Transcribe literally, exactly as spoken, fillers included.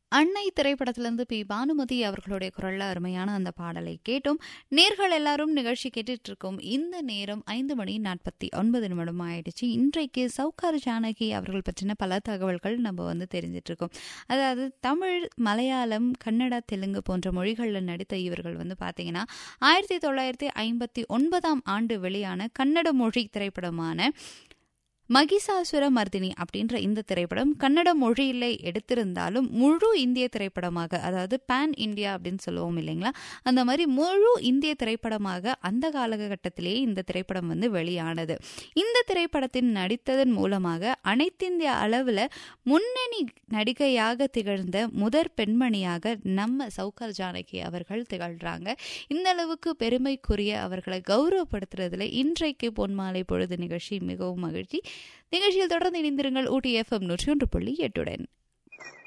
அன்னை திரைப்படத்திலிருந்து பி பானுமதி அவர்களுடைய குரல்ல அருமையான அந்த பாடலை கேட்டும். நேர்கள் எல்லாரும் நிகழ்ச்சி கேட்டுட்டு இருக்கோம். இந்த நேரம் ஐந்து மணி நாற்பத்தி ஒன்பது நிமிடம் ஆயிடுச்சு. இன்றைக்கு சவுகார் ஜானகி அவர்கள் பற்றின பல தகவல்கள் நம்ம வந்து தெரிஞ்சிட்டு இருக்கோம். அதாவது தமிழ், மலையாளம், கன்னடா, தெலுங்கு போன்ற மொழிகளில் நடித்த இவர்கள் வந்து பார்த்தீங்கன்னா ஆயிரத்தி தொள்ளாயிரத்தி ஐம்பத்தி ஒன்பதாம் ஆண்டு வெளியான கன்னட மொழி திரைப்படமான மகிஷாசுர மர்தினி அப்படின்ற இந்த திரைப்படம் கன்னட மொழியில எடுத்திருந்தாலும் முழு இந்திய திரைப்படமாக, அதாவது பேன் இந்தியா அப்படின்னு சொல்லுவோம் இல்லைங்களா, அந்த மாதிரி முழு இந்திய திரைப்படமாக அந்த காலகட்டத்திலேயே இந்த திரைப்படம் வந்து வெளியானது. இந்த திரைப்படத்தின் நடித்ததன் மூலமாக அனைத்திந்திய அளவில் முன்னணி நடிகையாக திகழ்ந்த முதற் பெண்மணியாக நம்ம சவுகார் ஜானகி அவர்கள் திகழ்றாங்க. இந்த அளவுக்கு பெருமைக்குரிய அவர்களை கௌரவப்படுத்துறதுல இன்றைக்கு பொன்மாலை பொழுது நிகழ்ச்சி மிகவும் மகிழ்ச்சி. நிகழ்ச்சியில் தொடர்ந்து இணைந்திருங்கள் ஊட்டி எஃப்எம் நூற்றி ஒன்று புள்ளி எட்டுடன்.